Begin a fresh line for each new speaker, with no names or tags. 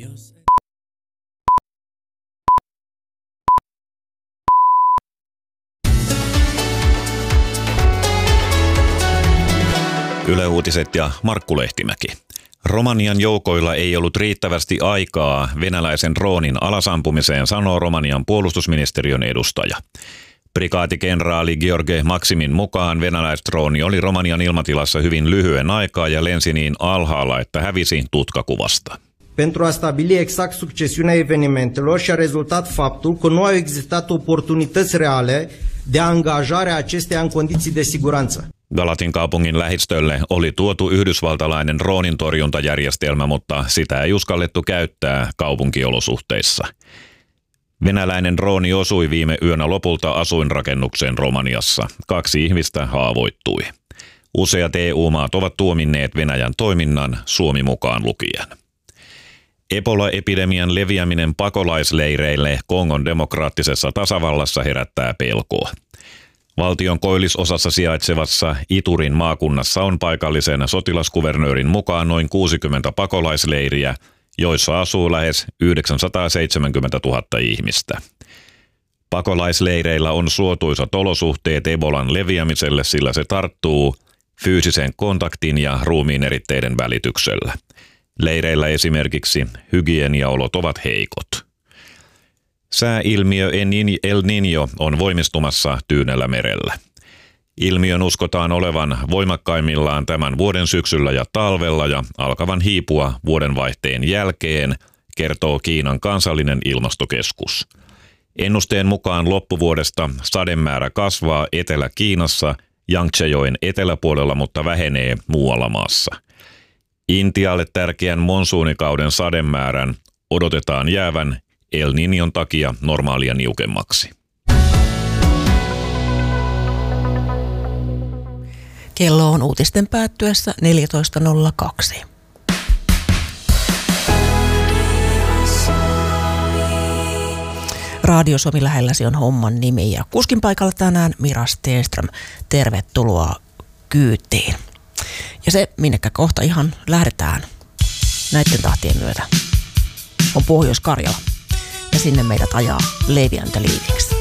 Yle Uutiset ja Markku Lehtimäki. Romanian joukoilla ei ollut riittävästi aikaa venäläisen droonin alasampumiseen, sanoo Romanian puolustusministeriön edustaja. Prikaatikenraali George Maximin mukaan venäläisdrooni oli Romanian ilmatilassa hyvin lyhyen aikaa ja lensi niin alhaalla, että hävisi tutkakuvasta.
Pentru a stabili exact succesiunea evenimentelor și a rezultat faptul că nu au existat oportunități reale de angajare a acesteia în condiții de siguranță.
Galatin kaupungin lähistölle oli tuotu yhdysvaltalainen droonintorjuntajärjestelmä, mutta sitä ei uskallettu käyttää kaupunkiolosuhteissa. Venäläinen drooni osui viime yönä lopulta asuinrakennukseen Romaniassa. 2 ihmistä haavoittui. Useat EU-maat ovat tuominneet Venäjän toiminnan, Suomi mukaan lukien. Ebola-epidemian leviäminen pakolaisleireille Kongon demokraattisessa tasavallassa herättää pelkoa. Valtion koillisosassa sijaitsevassa Iturin maakunnassa on paikallisen sotilaskuvernöörin mukaan noin 60 pakolaisleiriä, joissa asuu lähes 970 000 ihmistä. Pakolaisleireillä on suotuisat olosuhteet Ebolan leviämiselle, sillä se tarttuu fyysisen kontaktin ja ruumiineritteiden välityksellä. Leireillä esimerkiksi hygieniaolot ovat heikot. Sääilmiö El Niño on voimistumassa Tyynellä merellä. Ilmiön uskotaan olevan voimakkaimmillaan tämän vuoden syksyllä ja talvella ja alkavan hiipua vuodenvaihteen jälkeen, kertoo Kiinan kansallinen ilmastokeskus. Ennusteen mukaan loppuvuodesta sademäärä kasvaa Etelä-Kiinassa Yangtze-joen eteläpuolella, mutta vähenee muualla maassa. Intialle tärkeän monsuunikauden sademäärän odotetaan jäävän El Niñon takia normaalia niukemmaksi.
Kello on uutisten päättyessä 14.02. Radio Suomi lähelläsi on homman nimi ja kuskin paikalla tänään Mira Stenström. Tervetuloa kyytiin. Ja se, minnekä kohta ihan lähdetään näiden tahtien myötä, on Pohjois-Karjala. Ja sinne meidät ajaa Levi and the Leavings.